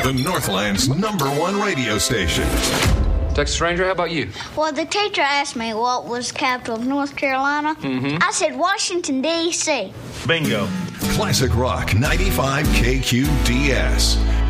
The Northland's #1 radio station. Texas Ranger, how about you? Well, the teacher asked me what was the capital of North Carolina. I said Washington, D.C. Bingo. Classic Rock 95 KQDS.